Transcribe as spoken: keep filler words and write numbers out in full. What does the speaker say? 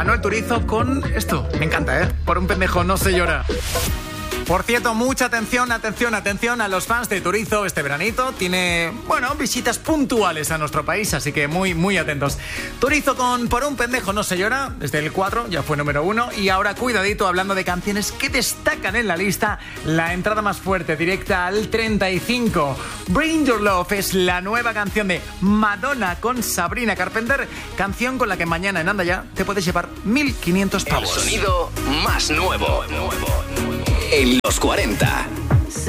Manuel Turizo con esto. Me encanta, ¿eh? Por un pendejo no se llora. Por cierto, mucha atención, atención, atención a los fans de Turizo este veranito. Tiene, bueno, visitas puntuales a nuestro país, así que muy, muy atentos. Turizo con Por un pendejo no se llora, desde el cuatro, ya fue número uno. Y ahora, cuidadito, hablando de canciones que destacan en la lista, la entrada más fuerte, directa al treinta y cinco. Bring Your Love es la nueva canción de Madonna con Sabrina Carpenter, canción con la que mañana en Anda Ya te puedes llevar mil quinientos pavos. El sonido más nuevo, nuevo, nuevo. En los cuarenta.